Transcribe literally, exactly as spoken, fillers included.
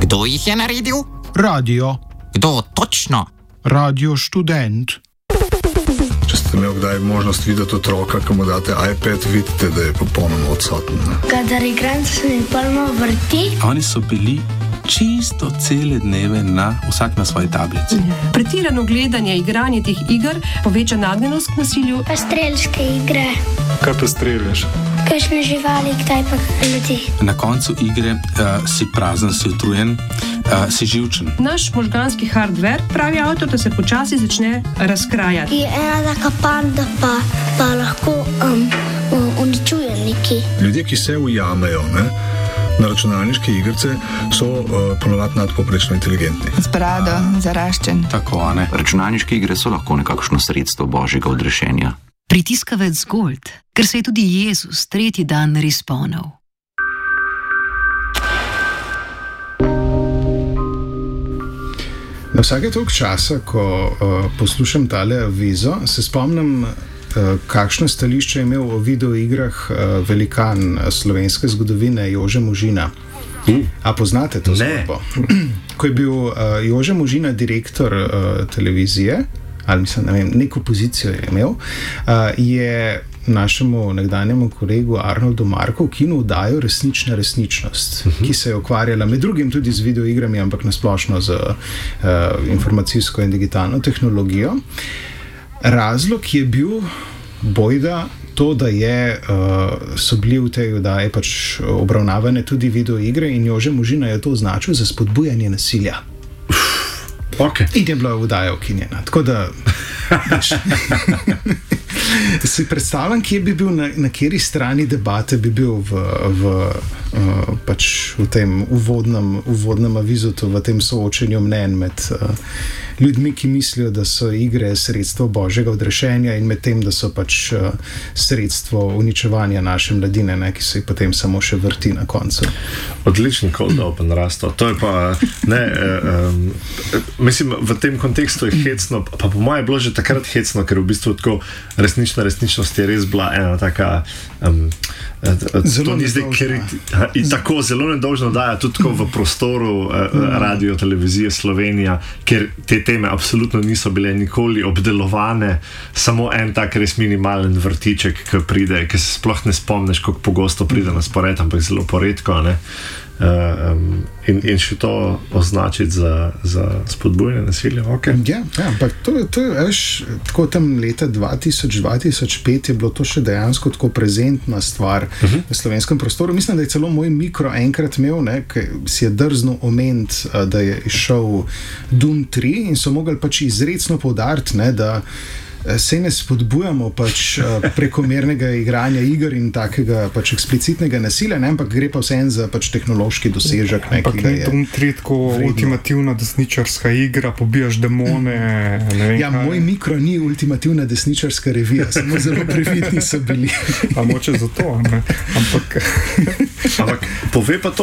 Kdo jih je naredil? Radio. Kdo točno? Radio Študent. Če ste imeli kdaj možnost videti otroka, ki mu date iPad, vidite, da je popolnoma odsoten. Kadar igram, se mi polno vrti. Oni so bili čisto cele dneve na, vsak na svoji tablici. Pretirano gledanje, igranje teh iger poveča nagnjenost k nasilju. Pa strelske igre. Kaj pa streljaš? Kakšne živali, kdaj pa ljudi. Na koncu igre uh, si prazen, si utrujen, uh, si živčen. Naš možganski hardware, pravi avtor, da se počasi začne razkrajati. Je ena taka panda, pa, pa lahko um, uničuje neki. Ljudje, ki se ujamejo, ne, na računalniške igrice, so uh, ponovadi nadpoprečno inteligentni. Z brado, zaraščen. Tako, a ne? Računalniške igre so lahko nekakšno sredstvo božjega odrešenja. Pritiskavec Gold, ker se je tudi Jezus tretji dan responil. Na vsake toliko časa, ko uh, poslušam tale avizo, se spomnim, uh, kakšno stališče je imel o videoigrah uh, velikan slovenske zgodovine Jože Možina. Mm. A poznate to zgodbo? Ko je bil uh, Jože Možina direktor uh, televizije, ali mislim, ne vem, neko pozicijo je imel, uh, je našemu nekdanjemu kolegu Arnoldu Marku v kinu dajo Resnična resničnost, uh-huh. ki se je ukvarjala med drugim tudi z videoigrami, ampak nasplošno z uh, informacijsko in digitalno tehnologijo. Razlog je bil bojda to, da je, uh, so bili v tej oddaji pač obravnavane tudi videoigre in Jože Možina je to označil za spodbujanje nasilja. Okay. In je bila vdaja ukinjena. Tako da si predstavljam, kje bi bil, na, na kateri strani debate bi bil v, v, uh, pač v tem uvodnem, uvodnem avizotu, v tem soočenju mnenj med uh, ljudmi, ki mislijo, da so igre sredstvo božjega odrešenja in med tem, da so pač uh, sredstvo uničevanja naše mladine, ne, ki se jih potem samo še vrti na koncu. Odličen cold open rasto. To je pa, ne, um, mislim, v tem kontekstu je hecno, pa po moje je bilo že takrat hecno, ker v bistvu tako resnična resničnost je res bila ena taka um, zelo nedolžna. In tako zelo nedolžno daja tudi tako v prostoru uh, radio, televizije Slovenija, ker te teme absolutno niso bile nikoli obdelovane, samo en tak res minimalen vrtiček, ki pride, ki se sploh ne spomniš, kako pogosto pride na spored, ampak zelo poredko, ne. Uh, um, in, in še to označiti za, za spodbujanje nasilja. Okay. Ja, ja, ampak to, to je veš, tako tam leta dva tisoč do dva tisoč pet je bilo to še dejansko tako prezentna stvar uh-huh. v slovenskem prostoru. Mislim, da je celo moj mikro enkrat imel, ne, ki si je drznil omeniti, da je išel Doom tri in so mogli pač izrecno poudariti, ne, da se ne spodbujamo pač prekomernega igranja iger in takega pač eksplicitnega nasilja, ne, ampak gre pa vseeno za pač tehnološki dosežek. Ampak ne, Doom tri tako ultimativna desničarska igra, pobijaš demone. Ne vem, ja, kaj. Moj mikro ni ultimativna desničarska revija, samo zelo previdni so bili. A moče za to, ne? Ampak... Ampak pove pa to,